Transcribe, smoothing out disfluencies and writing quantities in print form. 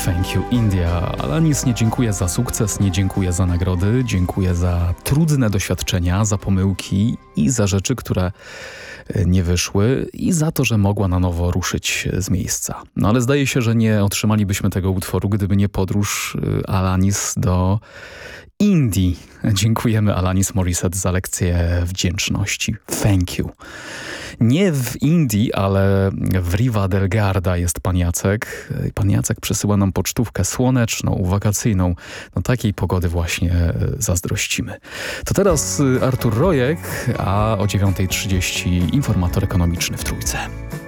Thank you India. Alanis nie dziękuję za sukces, nie dziękuję za nagrody, dziękuję za trudne doświadczenia, za pomyłki i za rzeczy, które nie wyszły i za to, że mogła na nowo ruszyć z miejsca. No ale zdaje się, że nie otrzymalibyśmy tego utworu, gdyby nie podróż Alanis do Indii. Dziękujemy Alanis Morissette za lekcję wdzięczności. Thank you. Nie w Indii, ale w Riva del Garda jest pan Jacek. Pan Jacek przesyła nam pocztówkę słoneczną, wakacyjną. No takiej pogody właśnie zazdrościmy. To teraz Artur Rojek, a o 9:30 informator ekonomiczny w Trójce.